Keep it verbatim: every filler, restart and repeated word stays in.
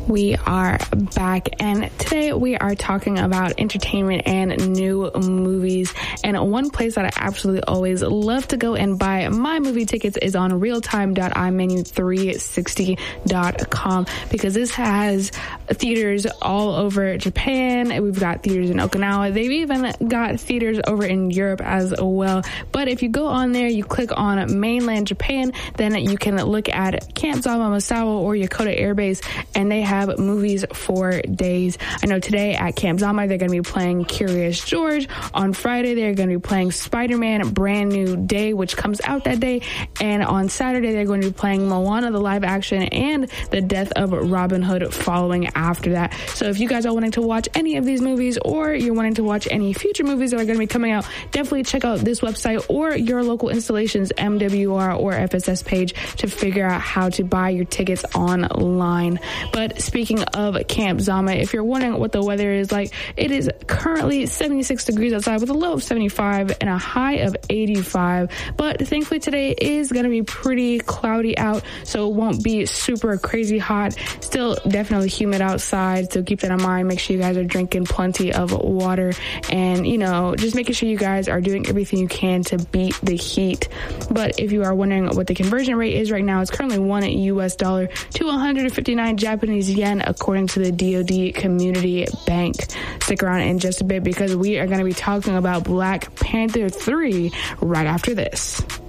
We are back, and today we are talking about entertainment and new movies. And one place that I absolutely always love to go and buy my movie tickets is on realtime dot i menu three sixty dot com, because this has theaters all over Japan. We've got theaters in Okinawa. They've even got theaters over in Europe as well. But if you go on there, you click on mainland Japan, then you can look at Camp Zama Masawa or Yokota Air Base, and they have movies for days. I know today at Camp Zama, they're going to be playing Curious George. On Friday, they're going to be playing Spider-Man Brand New Day, which comes out that day. And on Saturday, they're going to be playing Moana, the live action, and The Death of Robin Hood following after that. So if you guys are wanting to watch any of these movies, or you're wanting to watch any future movies that are going to be coming out, definitely check out this website or your local installation's M W R or F S S page to figure out how to buy your tickets online. But speaking of Camp Zama, if you're wondering what the weather is like, it is currently seventy-six degrees outside with a low of seventy-five and a high of eighty-five. But thankfully today is going to be pretty cloudy out, so it won't be super crazy hot. Still definitely humid outside, so keep that in mind. Make sure you guys are drinking plenty of water, and, you know, just making sure you guys are doing everything you can to beat the heat. But if you are wondering what the conversion rate is right now, it's currently one U S dollar to one hundred fifty-nine Japanese yen, according to the D O D Community Bank. Stick around in just a bit, because we are going to be talking about Black Panther three right after this.